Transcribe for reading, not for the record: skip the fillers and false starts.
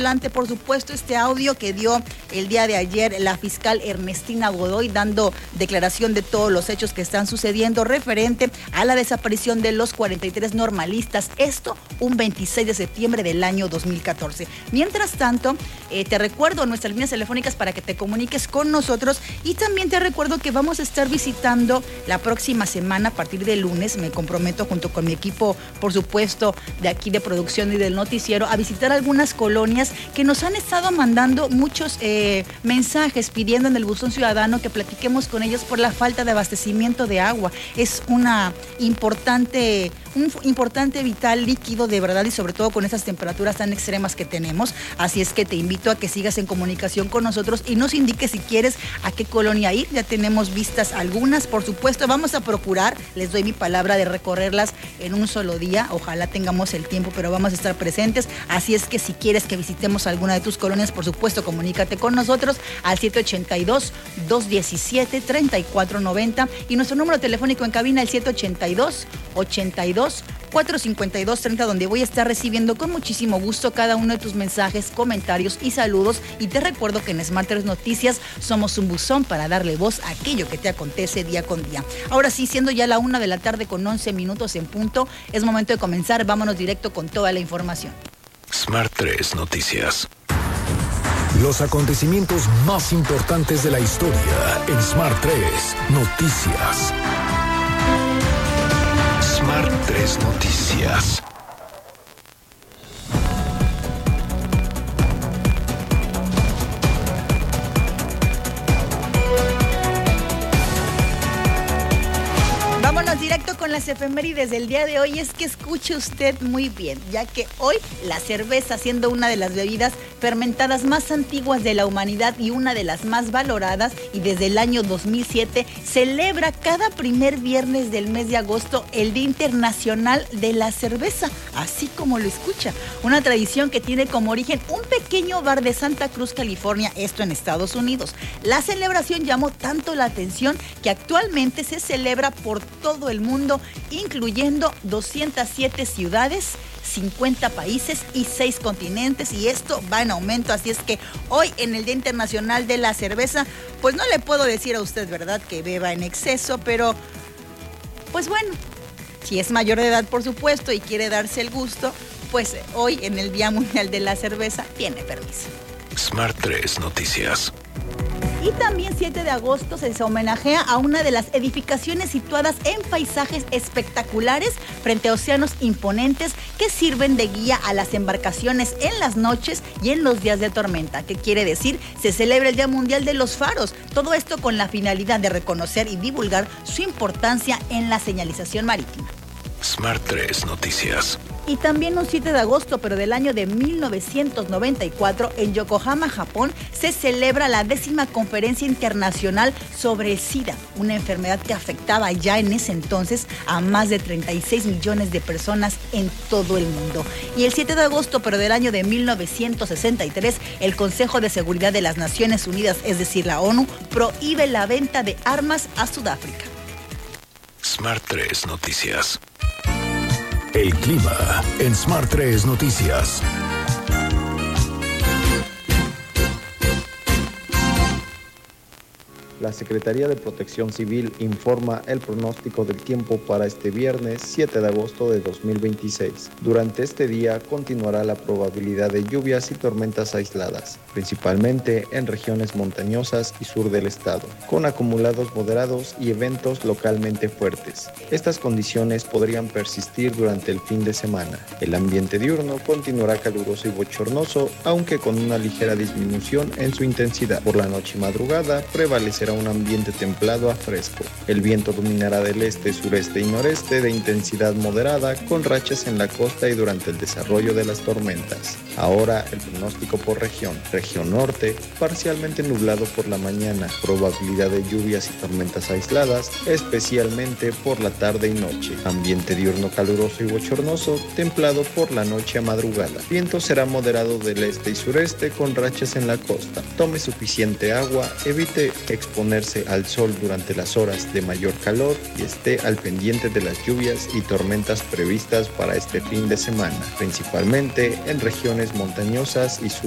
adelante, por supuesto, este audio que dio el día de ayer la fiscal Ernestina Godoy, dando declaración de todos los hechos que están sucediendo referente a la desaparición de los 43 normalistas. Esto un 26 de septiembre del año 2014. Mientras tanto, te recuerdo nuestras líneas telefónicas para que te comuniques con nosotros, y también te recuerdo que vamos a estar visitando la próxima semana, a partir de lunes, me comprometo junto con mi equipo, por supuesto, de aquí de producción y del noticiero, a visitar algunas colonias que nos han estado mandando muchos mensajes pidiendo en el buzón ciudadano que platiquemos con ellos por la falta de abastecimiento de agua. Es un importante vital líquido, de verdad, y sobre todo con esas temperaturas tan extremas que tenemos. Así es que te invito a que sigas en comunicación con nosotros y nos indiques si quieres a qué colonia ir. Ya tenemos vistas algunas, por supuesto. Vamos a procurar, les doy mi palabra, de recorrerlas en un solo día. Ojalá tengamos el tiempo, pero vamos a estar presentes. Así es que si quieres que visitemos alguna de tus colonias, por supuesto, comunícate con nosotros al 782-217-3490 y nuestro número telefónico en cabina, el 782-82-452-30, donde voy a estar recibiendo con muchísimo gusto cada uno de tus mensajes, comentarios y saludos. Y te recuerdo que en Smart 3 Noticias somos un buzón para darle voz a aquello que te acontece día con día. Ahora sí, siendo ya la 1 de la tarde con 11 minutos en punto, es momento de comenzar. Vámonos directo con toda la información. Smart 3 Noticias. Los acontecimientos más importantes de la historia en Smart 3 Noticias. Smart 3 Noticias. Vámonos directo con las efemérides del día de hoy. Es que escuche usted muy bien, ya que hoy la cerveza, siendo una de las bebidas fermentadas más antiguas de la humanidad y una de las más valoradas, y desde el año 2007 celebra cada primer viernes del mes de agosto el Día Internacional de la Cerveza, así como lo escucha. Una tradición que tiene como origen un pequeño bar de Santa Cruz, California, esto en Estados Unidos. La celebración llamó tanto la atención que actualmente se celebra por todo el mundo, incluyendo 207 ciudades, 50 países y 6 continentes, y esto va en aumento. Así es que hoy, en el Día Internacional de la Cerveza, pues no le puedo decir a usted, ¿verdad?, que beba en exceso, pero pues bueno, si es mayor de edad, por supuesto, y quiere darse el gusto, pues hoy, en el Día Mundial de la Cerveza, tiene permiso. Smart 3 Noticias. Y también 7 de agosto se homenajea a una de las edificaciones situadas en paisajes espectaculares frente a océanos imponentes que sirven de guía a las embarcaciones en las noches y en los días de tormenta. ¿Qué quiere decir? Se celebra el Día Mundial de los Faros. Todo esto con la finalidad de reconocer y divulgar su importancia en la señalización marítima. Smart 3 Noticias. Y también un 7 de agosto, pero del año de 1994, en Yokohama, Japón, se celebra la 10ª Conferencia Internacional sobre el SIDA, una enfermedad que afectaba ya en ese entonces a más de 36 millones de personas en todo el mundo. Y el 7 de agosto, pero del año de 1963, el Consejo de Seguridad de las Naciones Unidas, es decir, la ONU, prohíbe la venta de armas a Sudáfrica. Smart 3 Noticias. El clima en Smart 3 Noticias. La Secretaría de Protección Civil informa el pronóstico del tiempo para este viernes 7 de agosto de 2026. Durante este día continuará la probabilidad de lluvias y tormentas aisladas, principalmente en regiones montañosas y sur del estado, con acumulados moderados y eventos localmente fuertes. Estas condiciones podrían persistir durante el fin de semana. El ambiente diurno continuará caluroso y bochornoso, aunque con una ligera disminución en su intensidad. Por la noche y madrugada prevalecerá un ambiente templado a fresco. El viento dominará del este, sureste y noreste de intensidad moderada, con rachas en la costa y durante el desarrollo de las tormentas. Ahora el pronóstico por región. Región norte, parcialmente nublado por la mañana, probabilidad de lluvias y tormentas aisladas, especialmente por la tarde y noche. Ambiente diurno caluroso y bochornoso, templado por la noche a madrugada. Viento será moderado del este y sureste, con rachas en la costa. Tome suficiente agua, evite exponerse al sol durante las horas de mayor calor y esté al pendiente de las lluvias y tormentas previstas para este fin de semana, principalmente en regiones montañosas y sur